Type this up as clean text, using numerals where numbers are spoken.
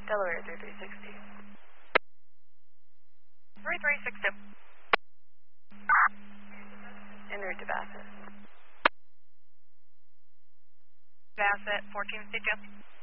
Delaware 3360. 3360. En route to Bassett. Bassett, 1452.